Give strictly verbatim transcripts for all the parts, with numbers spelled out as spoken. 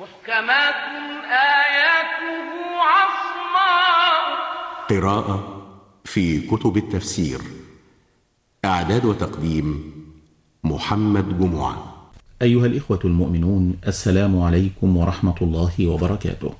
محكمات آياته عصماء. قراءة في كتب التفسير. إعداد وتقديم محمد جمعة. أيها الإخوة المؤمنون، السلام عليكم ورحمة الله وبركاته.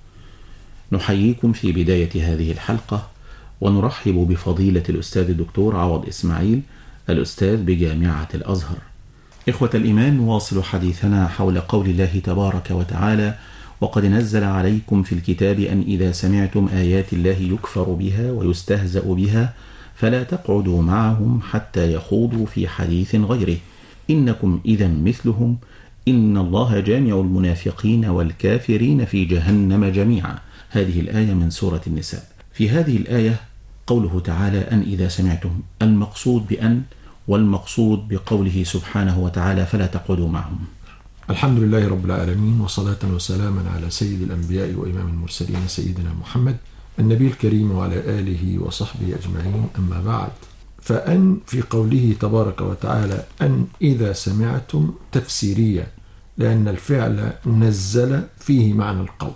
نحييكم في بداية هذه الحلقة ونرحب بفضيلة الأستاذ الدكتور عوض إسماعيل، الأستاذ بجامعة الأزهر. إخوة الإيمان، نواصل حديثنا حول قول الله تبارك وتعالى: وقد نزل عليكم في الكتاب أن إذا سمعتم آيات الله يكفر بها ويستهزأ بها فلا تقعدوا معهم حتى يخوضوا في حديث غيره إنكم إذا مثلهم إن الله جامع المنافقين والكافرين في جهنم جميعا. هذه الآية من سورة النساء. في هذه الآية قوله تعالى أن إذا سمعتم، المقصود بأن والمقصود بقوله سبحانه وتعالى فلا تقعدوا معهم. الحمد لله رب العالمين، وصلاة وسلاما على سيد الأنبياء وإمام المرسلين سيدنا محمد النبي الكريم وعلى آله وصحبه أجمعين، أما بعد. فأن في قوله تبارك وتعالى أن إذا سمعتم تفسيرية، لأن الفعل نزل فيه معنى القول،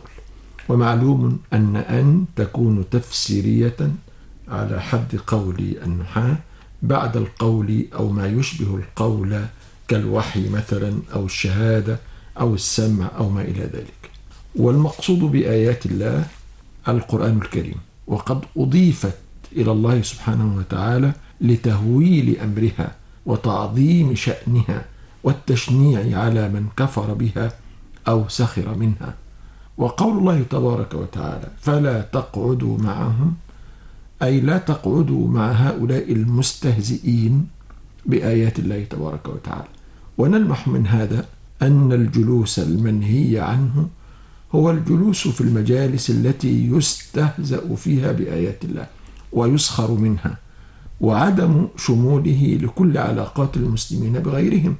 ومعلوم أن أن تكون تفسيرية على حد قول النحاة بعد القول أو ما يشبه القول كالوحي مثلا أو الشهادة أو السمع أو ما إلى ذلك. والمقصود بآيات الله القرآن الكريم، وقد أضيفت إلى الله سبحانه وتعالى لتهويل أمرها وتعظيم شأنها والتشنيع على من كفر بها أو سخر منها. وقول الله تبارك وتعالى فلا تقعدوا معهم، أي لا تقعدوا مع هؤلاء المستهزئين بآيات الله تبارك وتعالى. ونلمح من هذا أن الجلوس المنهي عنه هو الجلوس في المجالس التي يستهزأ فيها بآيات الله ويسخر منها، وعدم شموله لكل علاقات المسلمين بغيرهم.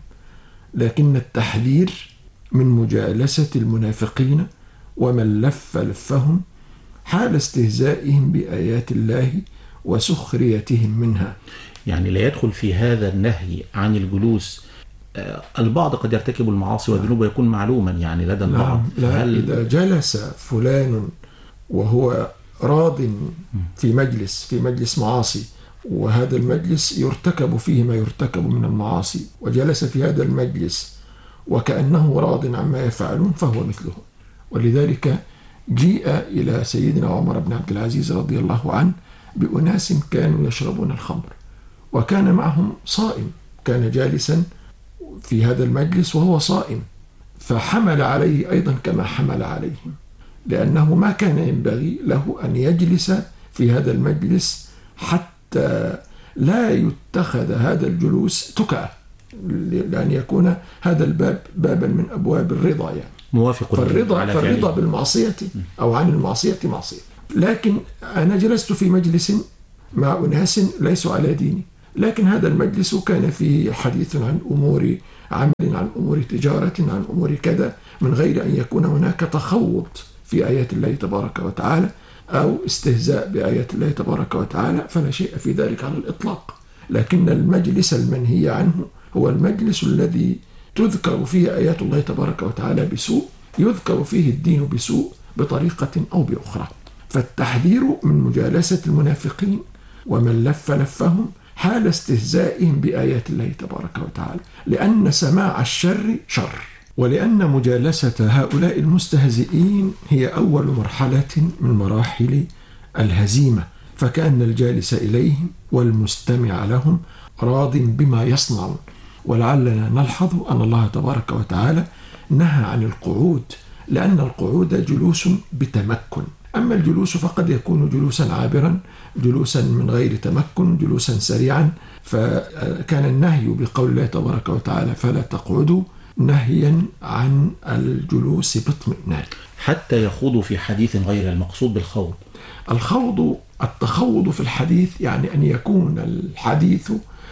لكن التحذير من مجالسة المنافقين ومن لف لفهم حال استهزائهم بآيات الله وسخريتهم منها. يعني لا يدخل في هذا النهي عن الجلوس. البعض قد يرتكب المعاصي والذنوب ويكون معلوما يعني لدى البعض. لا, لا إذا جلس فلان وهو راض في مجلس في مجلس معاصي، وهذا المجلس يرتكب فيه ما يرتكب من المعاصي، وجلس في هذا المجلس وكأنه راض عما يفعلون، فهو مثلهم. ولذلك جيء إلى سيدنا عمر بن عبد العزيز رضي الله عنه بأناس كانوا يشربون الخمر، وكان معهم صائم، كان جالسا في هذا المجلس وهو صائم، فحمل عليه أيضا كما حمل عليهم، لأنه ما كان ينبغي له أن يجلس في هذا المجلس حتى لا يتخذ هذا الجلوس تكأة، لأن يكون هذا الباب بابا من أبواب الرضا، يعني موافق فالرضا, فالرضا بالمعصية أو عن المعصية معصية. لكن أنا جلست في مجلس مع أناس ليسوا على ديني، لكن هذا المجلس كان فيه حديث عن أمور عمل، عن أمور تجارة، عن أمور كذا، من غير أن يكون هناك تخوض في آيات الله تبارك وتعالى أو استهزاء بآيات الله تبارك وتعالى، فلا شيء في ذلك على الإطلاق. لكن المجلس المنهي عنه هو المجلس الذي تذكر فيه آيات الله تبارك وتعالى بسوء، يذكر فيه الدين بسوء بطريقة أو بأخرى. فالتحذير من مجالسة المنافقين ومن لف لفهم حال استهزائهم بآيات الله تبارك وتعالى، لأن سماع الشر شر، ولأن مجالسة هؤلاء المستهزئين هي أول مرحلة من مراحل الهزيمة، فكأن الجالس إليهم والمستمع لهم راض بما يصنعون. ولعلنا نلحظ أن الله تبارك وتعالى نهى عن القعود، لأن القعود جلوس بتمكن، أما الجلوس فقد يكون جلوسا عابرا، جلوسا من غير تمكن، جلوسا سريعا. فكان النهي بقول الله تبارك وتعالى فلا تقعدوا نهيا عن الجلوس باطمئنان حتى يخوضوا في حديث غير. المقصود بالخوض الخوض التخوض في الحديث، يعني أن يكون الحديث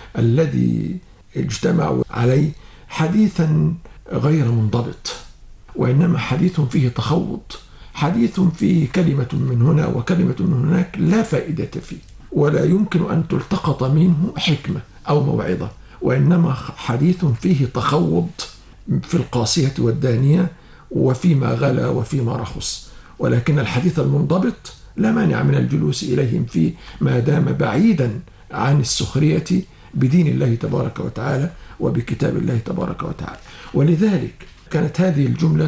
الذي اجتمعوا عليه حديثا غير منضبط، وإنما حديث فيه تخوض، حديث فيه كلمة من هنا وكلمة من هناك لا فائدة فيه، ولا يمكن أن تلتقط منه حكمة أو موعظة، وإنما حديث فيه تخوض في القاسية والدانية وفيما غلا وفيما رخص، ولكن الحديث المنضبط لا مانع من الجلوس إليهم فيه ما دام بعيدا عن السخرية بدين الله تبارك وتعالى وبكتاب الله تبارك وتعالى. ولذلك كانت هذه الجملة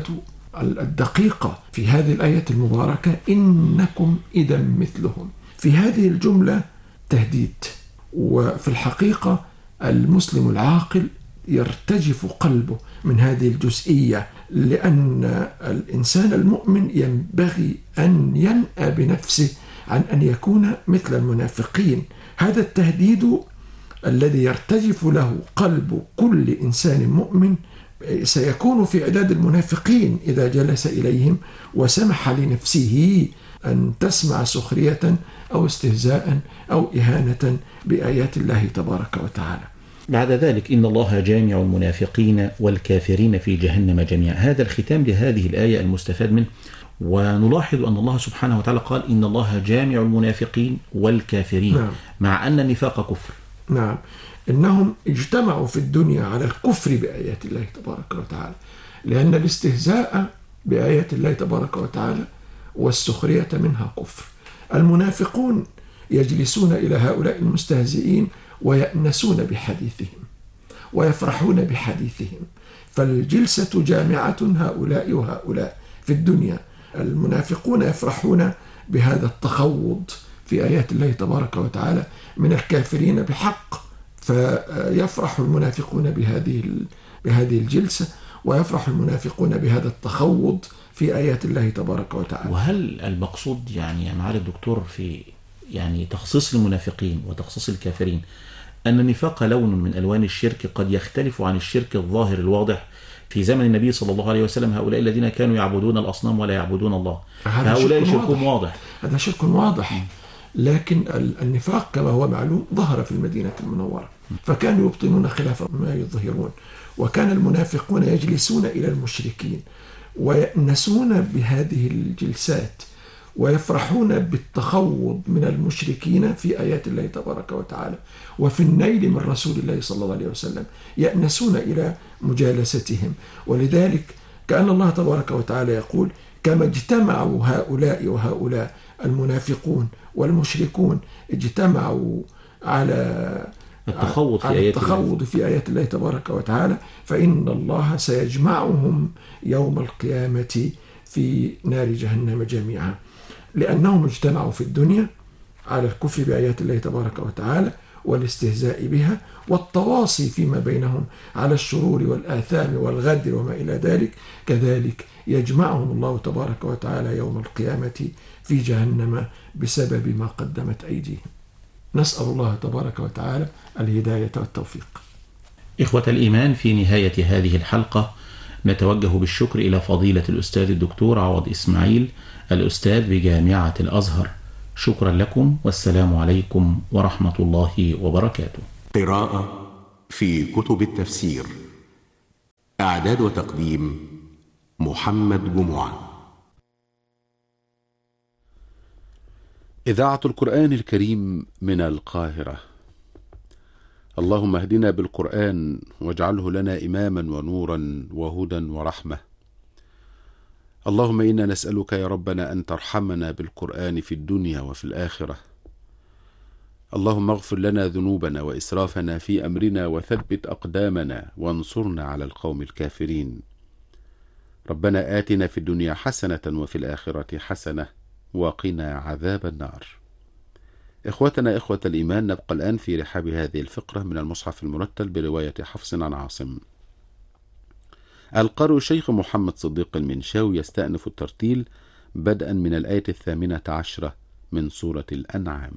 الدقيقة في هذه الآية المباركة: إنكم إذا مثلهم. في هذه الجملة تهديد، وفي الحقيقة المسلم العاقل يرتجف قلبه من هذه الجزئية، لأن الإنسان المؤمن ينبغي أن ينأى بنفسه عن أن يكون مثل المنافقين. هذا التهديد الذي يرتجف له قلب كل إنسان مؤمن سيكون في عداد المنافقين إذا جلس إليهم وسمح لنفسه أن تسمع سخرية أو استهزاء أو إهانة بآيات الله تبارك وتعالى. بعد ذلك: إن الله جامع المنافقين والكافرين في جهنم جميعا. هذا الختام لهذه الآية المستفاد منه. ونلاحظ أن الله سبحانه وتعالى قال: إن الله جامع المنافقين والكافرين. نعم. مع أن النفاق كفر. نعم، إنهم اجتمعوا في الدنيا على الكفر بآيات الله تبارك وتعالى، لأن الاستهزاء بآيات الله تبارك وتعالى والسخرية منها كفر. المنافقون يجلسون إلى هؤلاء المستهزئين ويأنسون بحديثهم ويفرحون بحديثهم، فالجلسة جامعة هؤلاء وهؤلاء في الدنيا. المنافقون يفرحون بهذا التخوض في آيات الله تبارك وتعالى من الكافرين بحق، فيفرح المنافقون بهذه بهذه الجلسة، ويفرح المنافقون بهذا التخوض في آيات الله تبارك وتعالى. وهل المقصود يعني يا معالي الدكتور في يعني تخصيص المنافقين وتخصيص الكافرين أن النفاق لون من ألوان الشرك قد يختلف عن الشرك الظاهر الواضح في زمن النبي صلى الله عليه وسلم؟ هؤلاء الذين كانوا يعبدون الأصنام ولا يعبدون الله، هؤلاء شرك واضح. هذا شرك واضح، لكن النفاق كما هو معلوم ظهر في المدينة المنورة، فكانوا يبطنون خلاف ما يظهرون. وكان المنافقون يجلسون إلى المشركين ويأنسون بهذه الجلسات ويفرحون بالتخوض من المشركين في آيات الله تبارك وتعالى وفي النيل من رسول الله صلى الله عليه وسلم، يأنسون إلى مجالستهم. ولذلك كأن الله تبارك وتعالى يقول: كما اجتمعوا هؤلاء وهؤلاء المنافقون والمشركون اجتمعوا على التخوض في, على آيات, التخوض في آيات الله تبارك وتعالى، فإن الله سيجمعهم يوم القيامة في نار جهنم جميعا، لأنهم اجتمعوا في الدنيا على الكفر بآيات الله تبارك وتعالى والاستهزاء بها والتواصي فيما بينهم على الشرور والآثام والغدر وما إلى ذلك. كذلك يجمعهم الله تبارك وتعالى يوم القيامة في جهنم بسبب ما قدمت أيديهم. نسأل الله تبارك وتعالى الهداية والتوفيق. إخوة الإيمان، في نهاية هذه الحلقة نتوجه بالشكر إلى فضيلة الأستاذ الدكتور عوض إسماعيل، الأستاذ بجامعة الأزهر. شكرا لكم، والسلام عليكم ورحمة الله وبركاته. قراءة في كتب التفسير. إعداد وتقديم محمد جمعة. إذاعة القرآن الكريم من القاهرة. اللهم اهدنا بالقرآن واجعله لنا إماما ونورا وهدى ورحمة. اللهم إنا نسألك يا ربنا أن ترحمنا بالقرآن في الدنيا وفي الآخرة. اللهم اغفر لنا ذنوبنا وإسرافنا في أمرنا وثبت أقدامنا وانصرنا على القوم الكافرين. ربنا آتنا في الدنيا حسنة وفي الآخرة حسنة وقنا عذاب النار. إخوتنا إخوة الإيمان، نبقى الآن في رحاب هذه الفقرة من المصحف المرتل برواية حفص عن عاصم. القارئ الشيخ محمد صديق المنشاوي يستأنف الترتيل بدءا من الآية الثامنة عشرة من سورة الأنعام.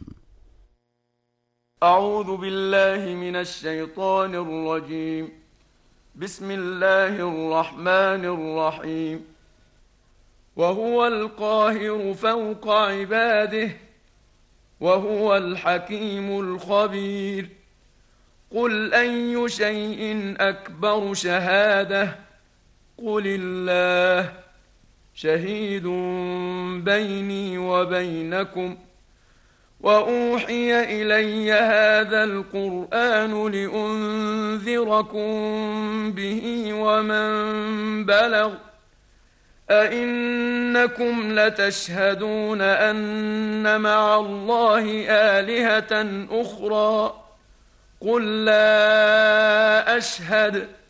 أعوذ بالله من الشيطان الرجيم. بسم الله الرحمن الرحيم. وهو القاهر فوق عباده وهو الحكيم الخبير. قل أي شيء أكبر شهادة قل الله شهيد بيني وبينكم وأوحي إلي هذا القرآن لأنذركم به ومن بلغ أئنكم لتشهدون أن مع الله آلهة أخرى قل لا أشهد